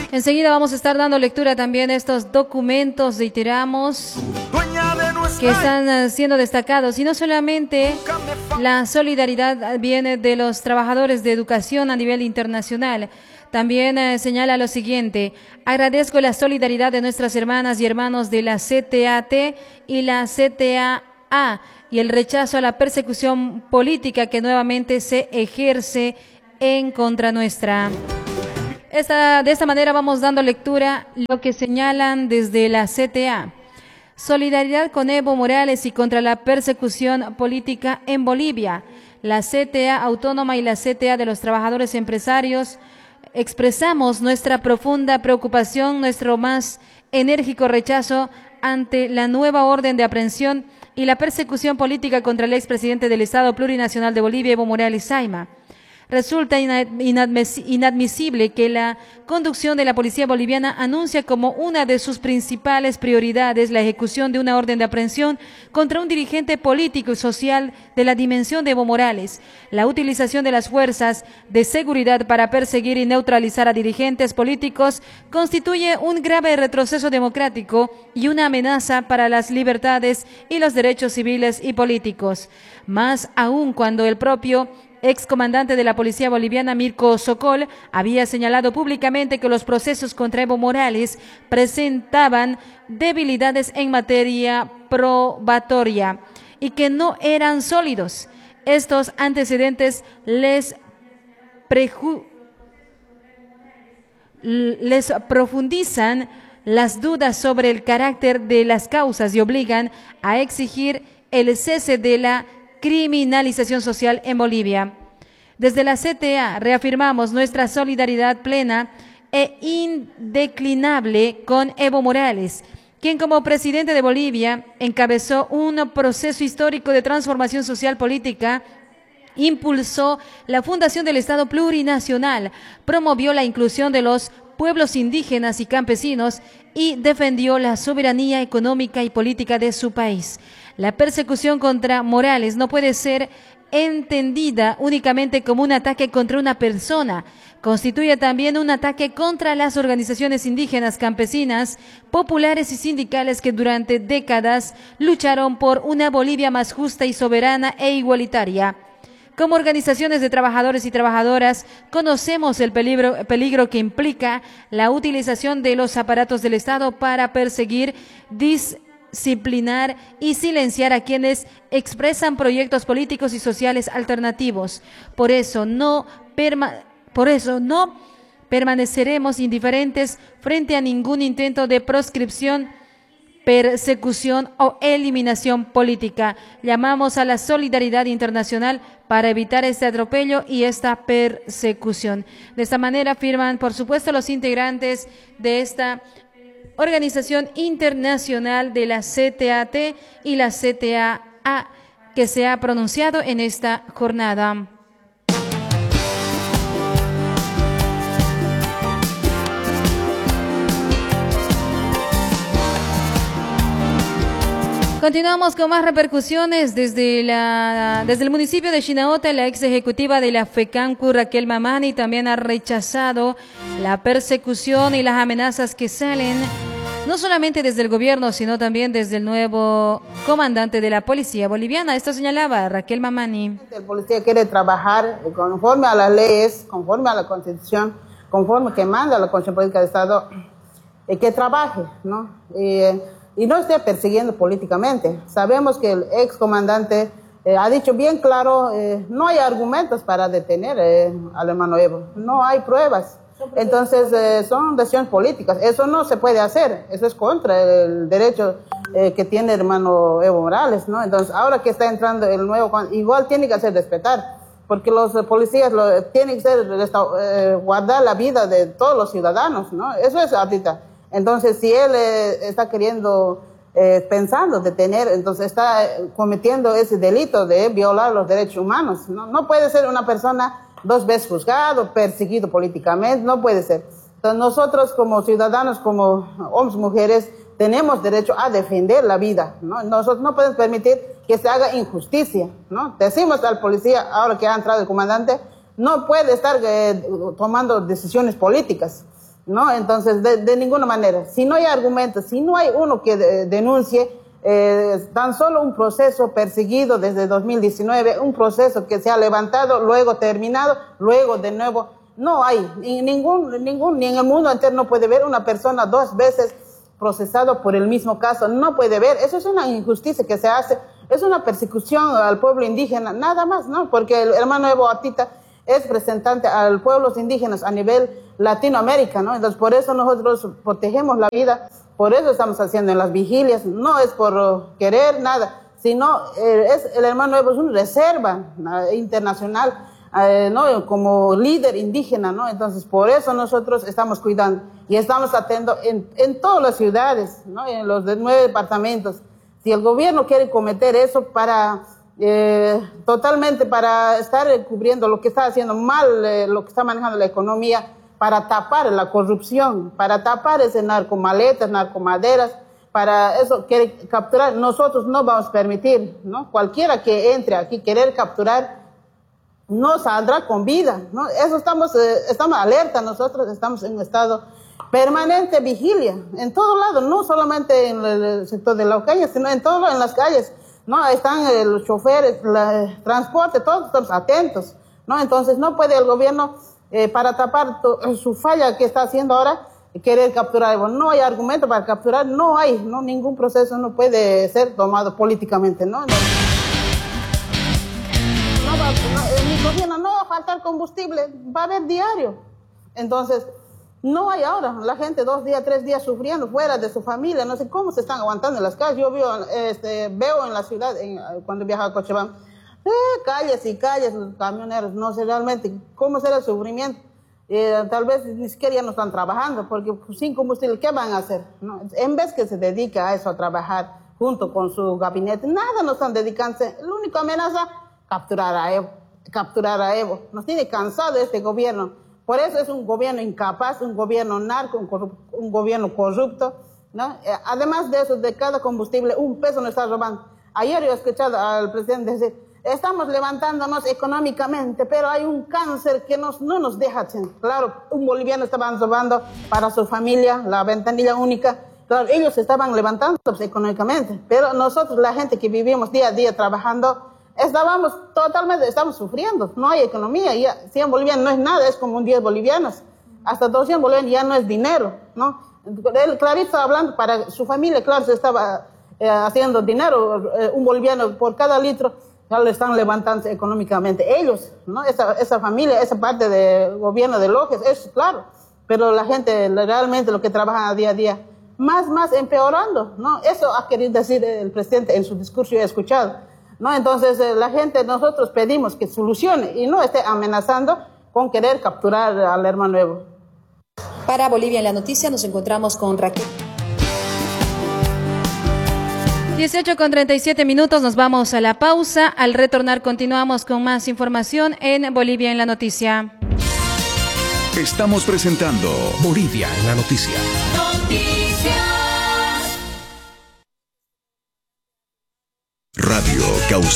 Enseguida vamos a estar dando lectura también a estos documentos, reiteramos, que están siendo destacados. Y no solamente la solidaridad viene de los trabajadores de educación a nivel internacional. También señala lo siguiente: agradezco la solidaridad de nuestras hermanas y hermanos de la CTAT y la CTAA y el rechazo a la persecución política que nuevamente se ejerce en contra nuestra. De esta manera vamos dando lectura lo que señalan desde la CTA. Solidaridad con Evo Morales y contra la persecución política en Bolivia. La CTA Autónoma y la CTA de los Trabajadores Empresarios expresamos nuestra profunda preocupación, nuestro más enérgico rechazo ante la nueva orden de aprehensión y la persecución política contra el expresidente del Estado Plurinacional de Bolivia, Evo Morales Saima. Resulta inadmisible que la conducción de la policía boliviana anuncia como una de sus principales prioridades la ejecución de una orden de aprehensión contra un dirigente político y social de la dimensión de Evo Morales. La utilización de las fuerzas de seguridad para perseguir y neutralizar a dirigentes políticos constituye un grave retroceso democrático y una amenaza para las libertades y los derechos civiles y políticos. Más aún cuando el propio excomandante de la policía boliviana, Mirko Sokol, había señalado públicamente que los procesos contra Evo Morales presentaban debilidades en materia probatoria y que no eran sólidos. Estos antecedentes les profundizan las dudas sobre el carácter de las causas y obligan a exigir el cese de la criminalización social en Bolivia. Desde la CTA reafirmamos nuestra solidaridad plena e indeclinable con Evo Morales, quien como presidente de Bolivia encabezó un proceso histórico de transformación social política, impulsó la fundación del Estado Plurinacional, promovió la inclusión de los pueblos indígenas y campesinos y defendió la soberanía económica y política de su país. La persecución contra Morales no puede ser entendida únicamente como un ataque contra una persona. Constituye también un ataque contra las organizaciones indígenas, campesinas, populares y sindicales que durante décadas lucharon por una Bolivia más justa y soberana e igualitaria. Como organizaciones de trabajadores y trabajadoras, conocemos el peligro que implica la utilización de los aparatos del Estado para perseguir, disciplinar y silenciar a quienes expresan proyectos políticos y sociales alternativos. Por eso no permaneceremos indiferentes frente a ningún intento de proscripción, persecución o eliminación política. Llamamos a la solidaridad internacional para evitar este atropello y esta persecución. De esta manera firman, por supuesto, los integrantes de esta organización internacional de la CTAT y la CTAA que se ha pronunciado en esta jornada. Continuamos con más repercusiones desde el municipio de Chinaota. La ex ejecutiva de la FECANCU, Raquel Mamani, también ha rechazado la persecución y las amenazas que salen no solamente desde el gobierno, sino también desde el nuevo comandante de la policía boliviana. Esto señalaba Raquel Mamani. El policía quiere trabajar conforme a las leyes, conforme a la Constitución, conforme que manda la Constitución Política de Estado, que trabaje, ¿no? Y no esté persiguiendo políticamente. Sabemos que el excomandante ha dicho bien claro, no hay argumentos para detener al hermano Evo, no hay pruebas. Entonces son decisiones políticas, eso no se puede hacer, eso es contra el derecho que tiene el hermano Evo Morales, ¿no? Entonces ahora que está entrando el nuevo, igual tiene que hacer respetar, porque los policías tienen que guardar la vida de todos los ciudadanos, ¿no? Eso es ahorita. Entonces, si él está queriendo, pensando detener, entonces está cometiendo ese delito de violar los derechos humanos, ¿no? No puede ser una persona 2 veces juzgado, perseguido políticamente, no puede ser. Entonces, nosotros como ciudadanos, como hombres, mujeres, tenemos derecho a defender la vida, ¿no? Nosotros no podemos permitir que se haga injusticia, ¿no? Decimos al policía, ahora que ha entrado el comandante, no puede estar tomando decisiones políticas. ¿no? Entonces, de ninguna manera. Si no hay argumentos, si no hay uno que denuncie, tan solo un proceso perseguido desde 2019, un proceso que se ha levantado, luego terminado, luego de nuevo. No hay, ni en el mundo entero no puede ver una persona 2 veces procesado por el mismo caso. No puede ver, eso es una injusticia que se hace, es una persecución al pueblo indígena, nada más, ¿no? Porque el hermano Evo Atita es representante a los pueblos indígenas a nivel Latinoamérica, ¿no? Entonces, por eso nosotros protegemos la vida, por eso estamos haciendo en las vigilias, no es por querer nada, sino el hermano Evo es una reserva internacional, ¿no? Como líder indígena, ¿no? Entonces, por eso nosotros estamos cuidando y estamos atentos en todas las ciudades, ¿no? En los 9 departamentos. Si el gobierno quiere cometer eso totalmente para estar cubriendo lo que está haciendo mal, lo que está manejando la economía, para tapar la corrupción, para tapar ese narcomaletas, narcomaderas, para eso quiere capturar, nosotros no vamos a permitir, ¿no? Cualquiera que entre aquí querer capturar, no saldrá con vida, ¿no? Eso estamos alerta, nosotros estamos en un estado permanente vigilia, en todo lado, no solamente en el sector de la calle, sino en todo, en las calles, ¿no? Ahí están los choferes, el transporte, todos estamos atentos, ¿no? Entonces no puede el gobierno, para tapar su falla que está haciendo ahora, querer capturar. No hay argumento para capturar, no hay, ¿no? Ningún proceso no puede ser tomado políticamente, ¿no? Mi gobierno no va a faltar combustible, va a haber diario. Entonces, no hay ahora, la gente 2 días, 3 días sufriendo fuera de su familia, no sé cómo se están aguantando en las calles. Yo veo en la ciudad, cuando viajo a Cochabamba, calles y calles, los camioneros, no sé realmente cómo será el sufrimiento. Tal vez ni siquiera ya no están trabajando, porque sin combustible, ¿qué van a hacer? ¿No? En vez que se dedica a eso, a trabajar junto con su gabinete, nada no están dedicándose. La única amenaza, capturar a Evo. Nos tiene cansado este gobierno. Por eso es un gobierno incapaz, un gobierno narco, un gobierno corrupto, ¿no? Además de eso, de cada combustible, 1 peso nos está robando. Ayer yo he escuchado al presidente decir, estamos levantándonos económicamente, pero hay un cáncer que no nos deja. Claro, un boliviano estaban robando para su familia, la ventanilla única. Claro, ellos estaban levantándose económicamente, pero nosotros, la gente que vivimos día a día trabajando, estamos sufriendo, no hay economía, ya 100 bolivianos no es nada, es como un 10 bolivianos, hasta 200 bolivianos ya no es dinero, ¿no? Él clarito estaba hablando para su familia, claro, se estaba haciendo dinero, un boliviano por cada litro, ya le están levantando económicamente ellos, ¿no? Esa familia, esa parte del gobierno de Lojes, es claro, pero la gente realmente lo que trabaja día a día, más empeorando, ¿no? Eso ha querido decir el presidente en su discurso, yo he escuchado, ¿no? Entonces la gente, nosotros pedimos que solucione y no esté amenazando con querer capturar al hermano Evo. Para Bolivia en la Noticia nos encontramos con Raquel. 18:37, nos vamos a la pausa. Al retornar continuamos con más información en Bolivia en la Noticia. Estamos presentando Bolivia en la Noticia. Radio Causa.